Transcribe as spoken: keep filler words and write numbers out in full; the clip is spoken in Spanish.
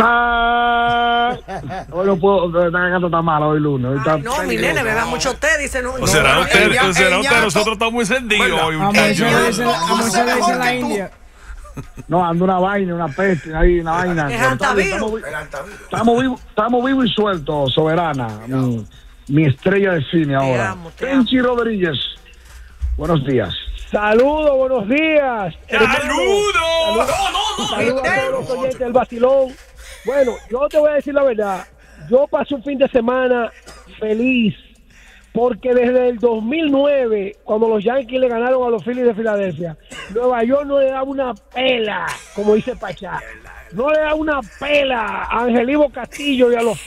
Ah, hoy no puedo, esta gato está malo hoy lunes. Hoy está Ay, no, mi nene, beba mucho té, dice no. O no, será no, usted, ella- o será ella- usted, nosotros estamos muy encendidos hoy, A muchachos. Moisés le dicen- a Moisés le dicen la India. No, ando una vaina, una peste, ahí, una vaina. Es Pero está bien, antavirus. Estamos, vi- estamos vivos estamos vivos y sueltos, Soberana. Mi, mi estrella de cine ahora. amo, te amo. Tenchi Rodríguez. Buenos días. Saludos, buenos días. ¡Saludos! Saludos a todos los oyentes del vacilón. Bueno, yo te voy a decir la verdad. Yo pasé un fin de semana feliz porque desde el dos mil nueve, cuando los Yankees le ganaron a los Phillies de Filadelfia, Nueva York no le daba una pela, como dice Pachá. No le da una pela a Angel Ivo Castillo y a los